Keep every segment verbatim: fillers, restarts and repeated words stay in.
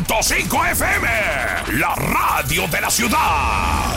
punto cinco F M, la radio de la ciudad.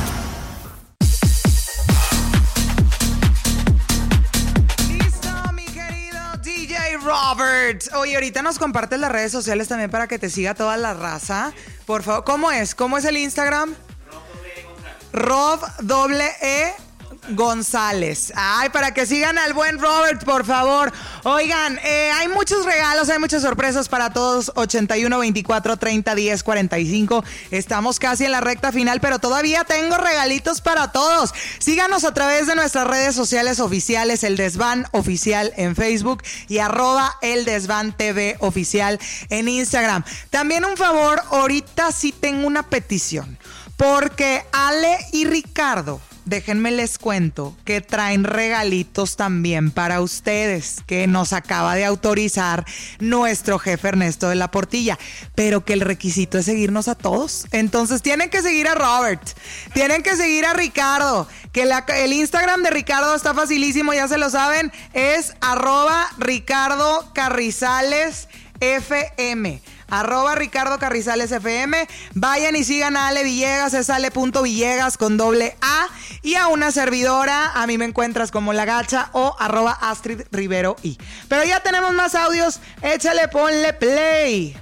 Listo, mi querido D J Robert. Oye, ahorita nos compartes las redes sociales también para que te siga toda la raza. Por favor, ¿cómo es? ¿Cómo es el Instagram? Rob doble E González. Ay, para que sigan al buen Robert, por favor. Oigan, eh, hay muchos regalos, hay muchas sorpresas para todos. ochenta y uno, veinticuatro, treinta, diez, cuarenta y cinco. Estamos casi en la recta final, pero todavía tengo regalitos para todos. Síganos a través de nuestras redes sociales oficiales, El Desván Oficial en Facebook y arroba El Desván T V Oficial en Instagram. También un favor, ahorita sí tengo una petición, porque Ale y Ricardo, déjenme les cuento que traen regalitos también para ustedes, que nos acaba de autorizar nuestro jefe Ernesto de la Portilla, pero que el requisito es seguirnos a todos. Entonces tienen que seguir a Robert, tienen que seguir a Ricardo, que la, el Instagram de Ricardo está facilísimo, ya se lo saben, es arroba Ricardo Carrizales F M. Arroba Ricardo Carrizales F M. Vayan y sigan a Ale Villegas, es ale.villegas con doble A. Y a una servidora, a mí me encuentras como La Gacha o arroba Astrid Rivero I. Pero ya tenemos más audios, échale, ponle play.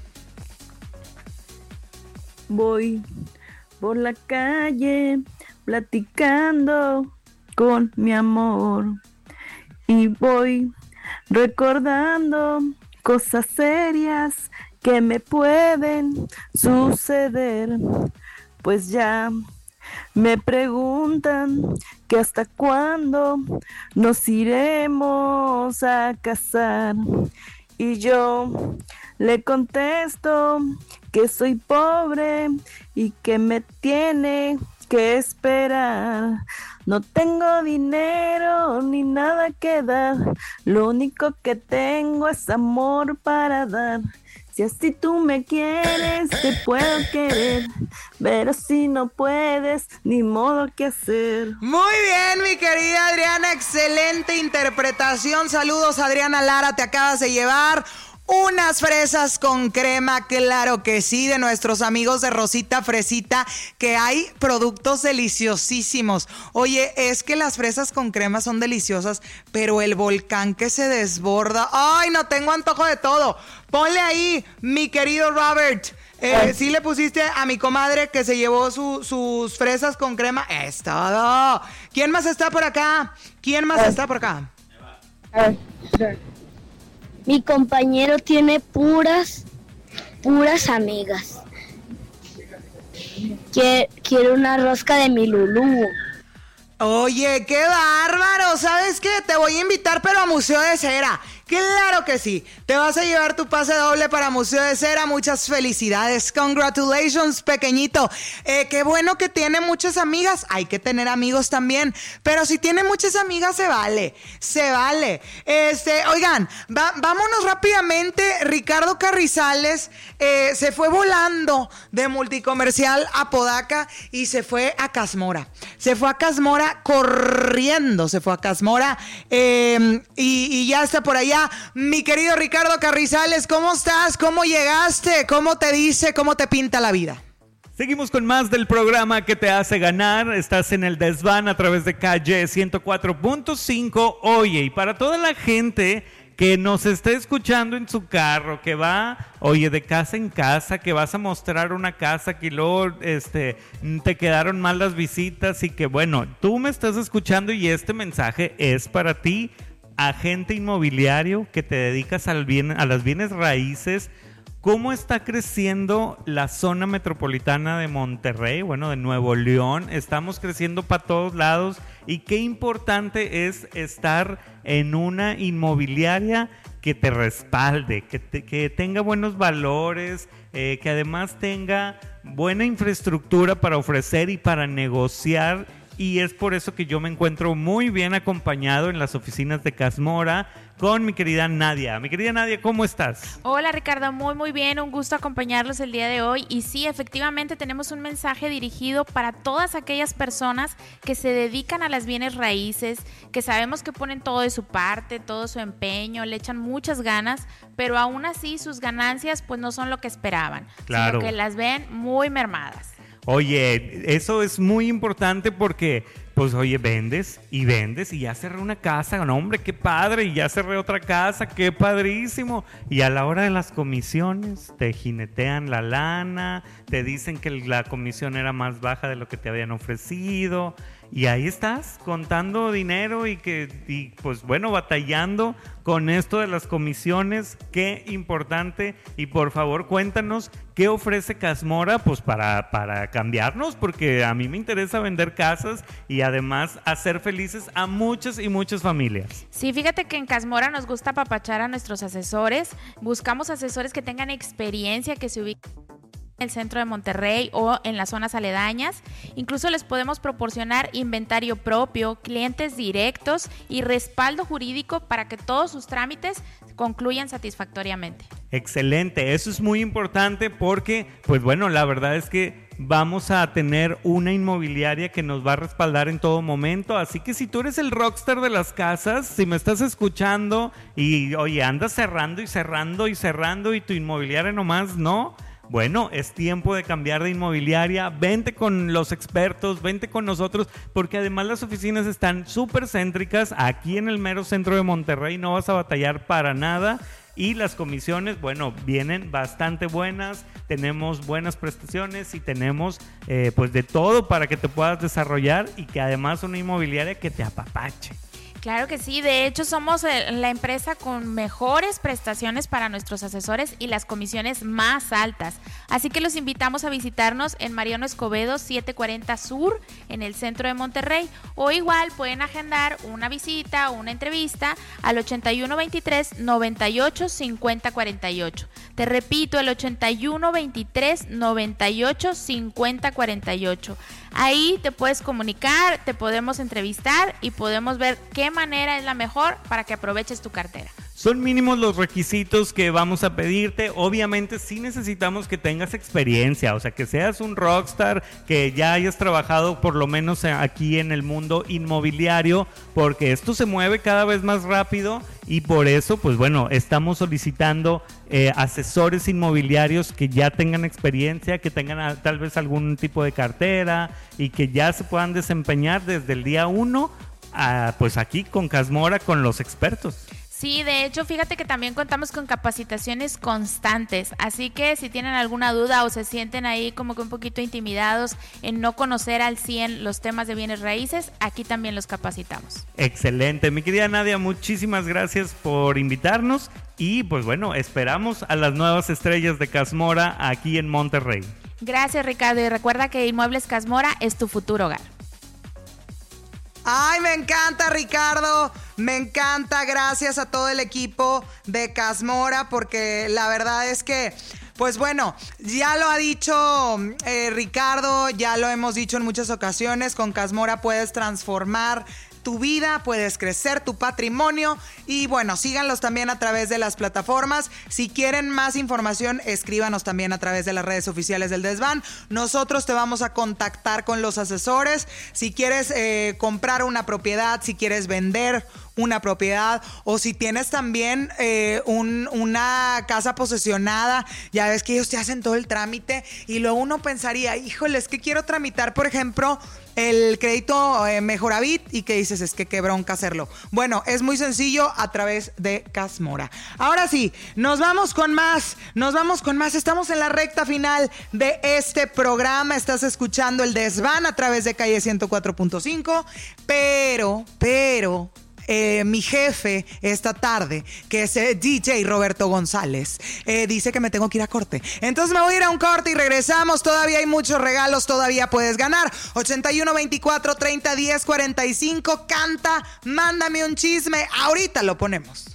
Voy por la calle platicando con mi amor y voy recordando cosas serias que me pueden suceder, pues ya me preguntan que hasta cuándo nos iremos a casar y yo le contesto que soy pobre y que me tiene que esperar. No tengo dinero ni nada que dar, lo único que tengo es amor para dar. Si así tú me quieres, te puedo querer, pero si no puedes, ni modo que hacer. Muy bien, mi querida Adriana, excelente interpretación. Saludos, Adriana Lara, te acabas de llevar unas fresas con crema, claro que sí, de nuestros amigos de Rosita Fresita, que hay productos deliciosísimos. Oye, es que las fresas con crema son deliciosas, pero el volcán que se desborda, ay, no tengo antojo de todo. Ponle ahí, mi querido Robert. Eh, sí le pusiste a mi comadre que se llevó su, sus fresas con crema. Es todo. ¿Quién más está por acá? ¿Quién más está por acá? Mi compañero tiene puras, puras amigas. Quiere, quiere una rosca de mi Lulú. Oye, qué bárbaro. ¿Sabes qué? Te voy a invitar, pero a Museo de Cera. Claro que sí. Te vas a llevar tu pase doble para Museo de Cera. Muchas felicidades. Congratulations, pequeñito. Eh, qué bueno que tiene muchas amigas. Hay que tener amigos también. Pero si tiene muchas amigas, se vale. Se vale. Este, oigan, va, vámonos rápidamente. Ricardo Carrizales eh, se fue volando de Multicomercial a Podaca y se fue a Casmora. Se fue a Casmora corriendo. Se fue a Casmora eh, y, y ya está por allá. Mi querido Ricardo Carrizales, ¿cómo estás? ¿Cómo llegaste? ¿Cómo te dice? ¿Cómo te pinta la vida? Seguimos con más del programa que te hace ganar. Estás en El Desván a través de Calle ciento cuatro punto cinco. Oye, y para toda la gente que nos esté escuchando en su carro, que va, oye, de casa en casa, que vas a mostrar una casa que luego este, te quedaron mal las visitas y que bueno, tú me estás escuchando y este mensaje es para ti, agente inmobiliario que te dedicas al bien, a las bienes raíces. ¿Cómo está creciendo la zona metropolitana de Monterrey? Bueno, de Nuevo León. Estamos creciendo para todos lados. Y qué importante es estar en una inmobiliaria que te respalde, que, te, que tenga buenos valores, eh, que además tenga buena infraestructura para ofrecer y para negociar. Y es por eso que yo me encuentro muy bien acompañado en las oficinas de Casmora con mi querida Nadia. Mi querida Nadia, ¿cómo estás? Hola Ricardo, muy muy bien, un gusto acompañarlos el día de hoy. Y sí, efectivamente tenemos un mensaje dirigido para todas aquellas personas que se dedican a las bienes raíces, que sabemos que ponen todo de su parte, todo su empeño, le echan muchas ganas, pero aún así sus ganancias pues no son lo que esperaban, claro, sino que las ven muy mermadas. Oye, eso es muy importante porque, pues, oye, vendes y vendes y ya cerré una casa, no, hombre, qué padre, y ya cerré otra casa, qué padrísimo. Y a la hora de las comisiones te jinetean la lana, te dicen que la comisión era más baja de lo que te habían ofrecido. Y ahí estás contando dinero y que, y pues bueno, batallando con esto de las comisiones. Qué importante. Y por favor, cuéntanos qué ofrece Casmora, pues para, para cambiarnos, porque a mí me interesa vender casas y además hacer felices a muchas y muchas familias. Sí, fíjate que en Casmora nos gusta apapachar a nuestros asesores. Buscamos asesores que tengan experiencia, que se ubiquen el centro de Monterrey o en las zonas aledañas. Incluso les podemos proporcionar inventario propio, clientes directos y respaldo jurídico para que todos sus trámites concluyan satisfactoriamente. Excelente, eso es muy importante porque, pues bueno, la verdad es que vamos a tener una inmobiliaria que nos va a respaldar en todo momento, así que si tú eres el rockstar de las casas, si me estás escuchando y oye, andas cerrando y cerrando y cerrando y tu inmobiliaria nomás no, bueno, es tiempo de cambiar de inmobiliaria. Vente con los expertos, vente con nosotros, porque además las oficinas están súper céntricas aquí en el mero centro de Monterrey, no vas a batallar para nada. Y las comisiones, bueno, vienen bastante buenas, tenemos buenas prestaciones y tenemos eh, pues de todo para que te puedas desarrollar y que además una inmobiliaria que te apapache. Claro que sí, de hecho somos la empresa con mejores prestaciones para nuestros asesores y las comisiones más altas. Así que los invitamos a visitarnos en Mariano Escobedo setecientos cuarenta Sur, en el centro de Monterrey, o igual pueden agendar una visita o una entrevista al ochenta y uno veintitrés noventa y ocho cincuenta cuarenta y ocho. Te repito, el ochenta y uno veintitrés noventa y ocho cincuenta cuarenta y ocho. Ahí te puedes comunicar, te podemos entrevistar y podemos ver qué manera es la mejor para que aproveches tu cartera. Son mínimos los requisitos que vamos a pedirte. Obviamente sí necesitamos que tengas experiencia, o sea, que seas un rockstar, que ya hayas trabajado por lo menos aquí en el mundo inmobiliario, porque esto se mueve cada vez más rápido y por eso, pues bueno, estamos solicitando eh, asesores inmobiliarios que ya tengan experiencia, que tengan a, tal vez algún tipo de cartera y que ya se puedan desempeñar desde el día uno, a, pues aquí con Casmora, con los expertos. Sí, de hecho, fíjate que también contamos con capacitaciones constantes, así que si tienen alguna duda o se sienten ahí como que un poquito intimidados en no conocer al cien los temas de bienes raíces, aquí también los capacitamos. Excelente, mi querida Nadia, muchísimas gracias por invitarnos y pues bueno, esperamos a las nuevas estrellas de Casmora aquí en Monterrey. Gracias, Ricardo, y recuerda que Inmuebles Casmora es tu futuro hogar. Ay, me encanta, Ricardo, me encanta, gracias a todo el equipo de Casmora, porque la verdad es que, pues bueno, ya lo ha dicho eh, Ricardo, ya lo hemos dicho en muchas ocasiones, con Casmora puedes transformar tu vida, puedes crecer tu patrimonio y bueno, síganlos también a través de las plataformas. Si quieren más información, escríbanos también a través de las redes oficiales del Desván. Nosotros te vamos a contactar con los asesores. Si quieres eh, comprar una propiedad, si quieres vender una propiedad o si tienes también eh, un, una casa posesionada, ya ves que ellos te hacen todo el trámite y luego uno pensaría, híjole, es que quiero tramitar, por ejemplo, el crédito eh, Mejoravit y que dices, es que qué bronca hacerlo. Bueno, es muy sencillo a través de Casmora. Ahora sí, nos vamos con más, nos vamos con más. Estamos en la recta final de este programa. Estás escuchando El Desván a través de Calle ciento cuatro punto cinco, pero, pero... Eh, mi jefe esta tarde, que es eh, D J Roberto González, eh, dice que me tengo que ir a corte. Entonces me voy a ir a un corte y regresamos. Todavía hay muchos regalos, todavía puedes ganar. ochenta y uno veinticuatro treinta diez cuarenta y cinco. Canta, mándame un chisme. Ahorita lo ponemos.